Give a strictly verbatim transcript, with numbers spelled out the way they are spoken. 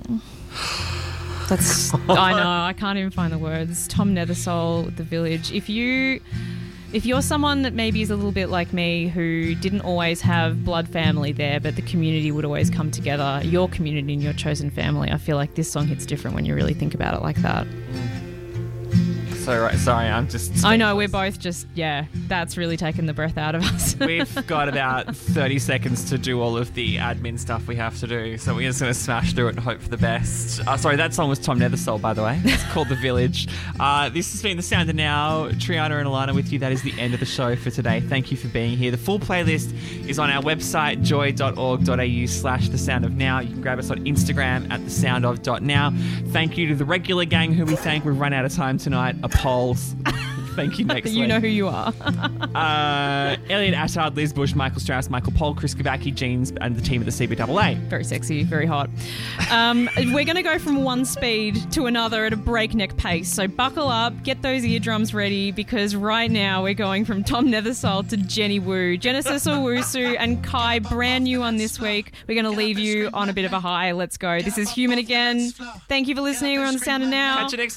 That's I know, I can't even find the words. Tom Nethersole, The Village. If you if you're someone that maybe is a little bit like me who didn't always have blood family there, but the community would always come together, your community and your chosen family, I feel like this song hits different when you really think about it like that. So right, sorry, I'm just speechless. I know, we're both just, yeah, that's really taken the breath out of us. We've got about thirty seconds to do all of the admin stuff we have to do, so we're just going to smash through it and hope for the best. Uh, sorry, that song was Tom Nethersole, by the way. It's called The Village. Uh, this has been The Sound of Now. Triana and Alana with you. That is the end of the show for today. Thank you for being here. The full playlist is on our website, joy.org.au slash The Sound of Now. You can grab us on Instagram at thesoundof.now. Thank you to the regular gang who we thank. We've run out of time tonight. Polls. Thank you, next You week. know who you are. uh, Elliot Attard, Liz Bush, Michael Strauss, Michael Pohl, Chris Kubacki, Jeans, and the team at the C B A A. Very sexy, very hot. Um, we're going to go from one speed to another at a breakneck pace. So buckle up, get those eardrums ready, because right now we're going from Tom Nethersole to Jenny Wu. Genesis Owusu and Kai, brand new on this week. We're going to leave you on a bit of a high. Let's go. This is Human Again. Thank you for listening. We're on The Sound of Now. Catch you next